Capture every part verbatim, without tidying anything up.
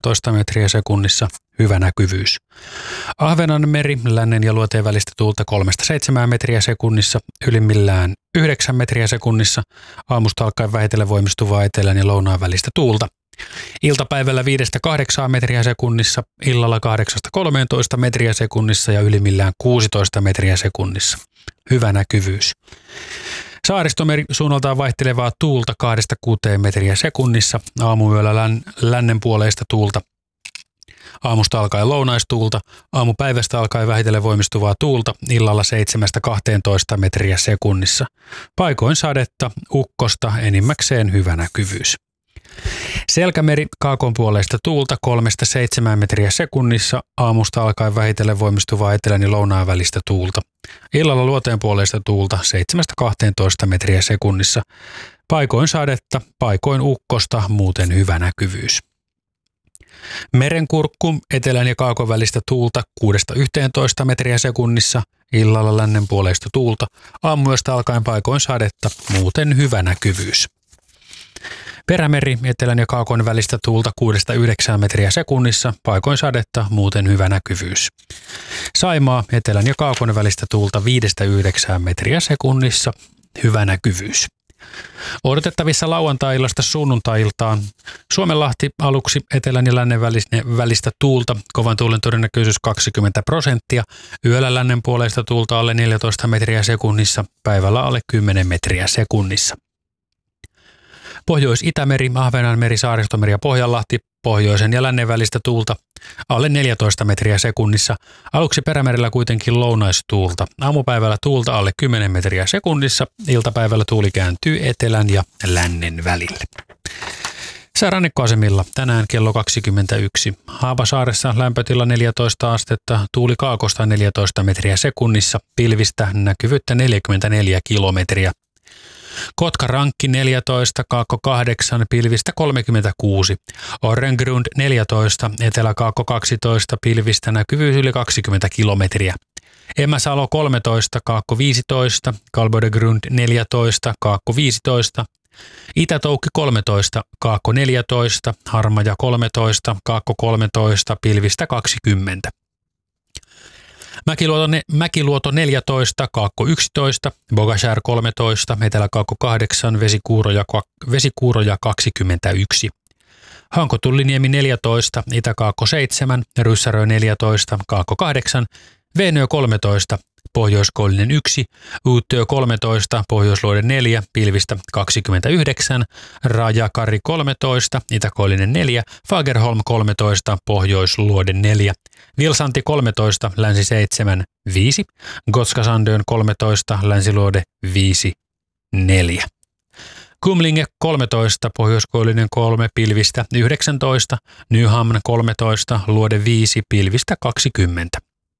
kaksitoista metriä sekunnissa, hyvä näkyvyys. Ahvenanmeri, lännen ja luoteen välistä tuulta kolmesta seitsemään metriä sekunnissa, ylimmillään yhdeksän metriä sekunnissa, aamusta alkaen vähitellen voimistuvaa etelän ja lounaan välistä tuulta. Iltapäivällä viidestä kahdeksaan metriä sekunnissa, illalla kahdeksasta kolmeentoista metriä sekunnissa ja ylimmillään kuusitoista metriä sekunnissa. Hyvä näkyvyys. Saaristomeri suunnaltaan vaihtelevaa tuulta kahdesta kuuteen metriä sekunnissa, aamuyöllä län, lännen puoleista tuulta. Aamusta alkaen lounaistuulta, aamupäivästä alkaen vähitellen voimistuvaa tuulta, illalla seitsemästä kahteentoista metriä sekunnissa. Paikoin sadetta, ukkosta, enimmäkseen hyvä näkyvyys. Selkämeri kaakon puoleista tuulta kolmesta seitsemään metriä sekunnissa, aamusta alkaen vähitellen voimistuvaa etelän ja lounaan välistä tuulta. Illalla luoteen puoleista tuulta seitsemästä kahteentoista metriä sekunnissa. Paikoin sadetta, paikoin ukkosta, muuten hyvä näkyvyys. Merenkurkku etelän ja kaakon välistä tuulta kuudesta yhteentoista metriä sekunnissa, illalla lännen puoleista tuulta, aamuyöstä alkaen paikoin sadetta, muuten hyvä näkyvyys. Perämeri etelän ja kaakon välistä tuulta kuudesta yhdeksään metriä sekunnissa, paikoin sadetta, muuten hyvä näkyvyys. Saimaa etelän ja kaakon välistä tuulta viidestä yhdeksään metriä sekunnissa, hyvä näkyvyys. Odotettavissa lauantai-illasta sunnuntai-iltaan Suomenlahti aluksi etelän ja lännen välistä tuulta, kovan tuulen todennäköisyys kaksikymmentä prosenttia, yöllä lännen puoleista tuulta alle neljätoista metriä sekunnissa, päivällä alle kymmenen metriä sekunnissa. Pohjois-Itämeri, Ahvenanmeri, Saaristomeri ja Pohjanlahti, pohjoisen ja lännen välistä tuulta alle neljätoista metriä sekunnissa. Aluksi perämerellä kuitenkin lounaistuulta. Aamupäivällä tuulta alle kymmenen metriä sekunnissa. Iltapäivällä tuuli kääntyy etelän ja lännen välille. Säärannikkoasemilla tänään kello kaksikymmentäyksi. Haapasaaressa lämpötila neljätoista astetta, tuuli kaakosta neljätoista metriä sekunnissa, pilvistä näkyvyyttä neljäkymmentäneljä kilometriä. Kotka-Rankki neljätoista, Kaakko kahdeksan, pilvistä kolmekymmentäkuusi. Orrengrund neljätoista, Etelä-Kaakko kaksitoista, pilvistä näkyvyys yli kaksikymmentä kilometriä. Emäsalo kolmetoista, Kaakko viisitoista, Kalbodegrund neljätoista, Kaakko viisitoista. Itä-Toukki kolmetoista, Kaakko neljätoista, Harmaja kolmetoista, Kaakko kolmetoista, pilvistä kaksikymmentä. Mäkiluoto, ne, Mäkiluoto neljätoista, Kaakko yksitoista, Bogashär kolmetoista, Etelä-Kaakko kahdeksan, Vesikuuroja, Vesikuuroja kaksikymmentäyksi. Hankotulliniemi neljätoista, Itä-Kaakko seitsemän, Ryssärö neljätoista, Kaakko kahdeksan, Veenö kolmetoista, Pohjoiskoillinen yksi, Uuttyö kolmetoista, Pohjoisluode neljä, pilvistä kaksikymmentäyhdeksän, Rajakari kolmetoista, Itäkoillinen neljä, Fagerholm kolmetoista, Pohjoisluode neljä, Vilsanti kolmetoista, Länsi seitsemän, viisi, Gotskasandön kolmetoista, Länsiluode viisi, neljä. Kumlinge kolmetoista, Pohjoiskoillinen kolme, pilvistä yhdeksäntoista, Nyhamn kolmetoista, Luode viisi, pilvistä kaksikymmentä.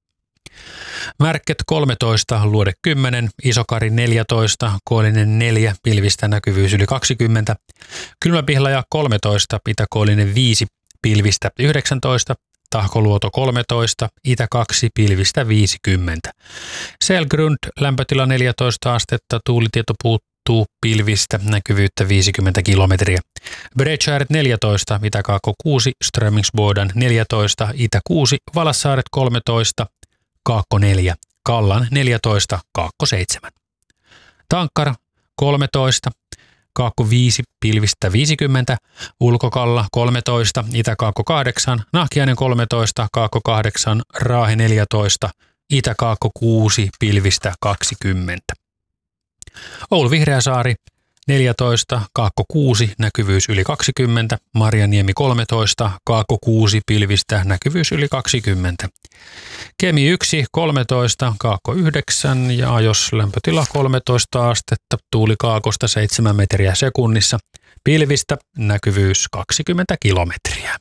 Märket kolmetoista, Luode kymmenen, Isokari neljätoista, Koillinen neljä, pilvistä näkyvyys yli kaksikymmentä. Kylmäpihlaja kolmetoista, Itäkoillinen viisi, pilvistä yhdeksäntoista. Tahkoluoto kolmetoista, Itä kaksi, pilvistä viisikymmentä. Selgrund, lämpötila neljätoista astetta, tuulitieto puuttuu, pilvistä näkyvyyttä viisikymmentä kilometriä. Bredskär neljätoista, Itä-Kaakko kuusi, Strömingsboden neljätoista, Itä kuusi, Valassaaret kolmetoista, Kaakko neljä, Kallan neljätoista, Kaakko seitsemän. Tankkar kolmetoista, Kaakko viisi, pilvistä viisikymmentä, Ulkokalla kolmetoista, Itä-Kaakko kahdeksan, Nahkiainen kolmetoista, Kaakko kahdeksan, Raahe neljätoista, Itä-Kaakko kuusi, pilvistä kaksikymmentä. Oulu Vihreäsaari neljätoista, Kaakko kuusi, näkyvyys yli kaksikymmentä, Marjaniemi kolmetoista, Kaakko kuusi, pilvistä näkyvyys yli kaksikymmentä. Kemi yksi, kolmetoista, Kaakko yhdeksän ja Ajos lämpötila kolmetoista astetta, tuuli kaakosta seitsemän metriä sekunnissa, pilvistä näkyvyys kaksikymmentä kilometriä.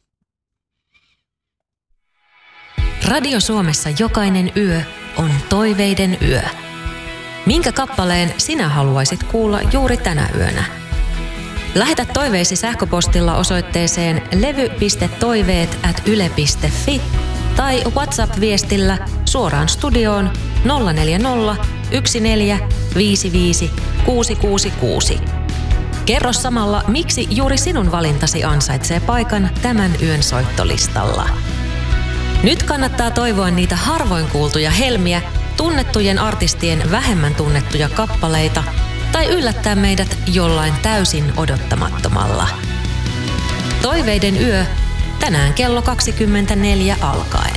Radio Suomessa jokainen yö on toiveiden yö. Minkä kappaleen sinä haluaisit kuulla juuri tänä yönä? Lähetä toiveisi sähköpostilla osoitteeseen levy piste toiveet ät yle piste fi tai WhatsApp-viestillä suoraan studioon nolla neljä nolla, yksi neljä, viisi viisi, kuusi kuusi kuusi. Kerro samalla, miksi juuri sinun valintasi ansaitsee paikan tämän yön soittolistalla. Nyt kannattaa toivoa niitä harvoin kuultuja helmiä, tunnettujen artistien vähemmän tunnettuja kappaleita tai yllättää meidät jollain täysin odottamattomalla. Toiveiden yö tänään kello kaksikymmentäneljä alkaen.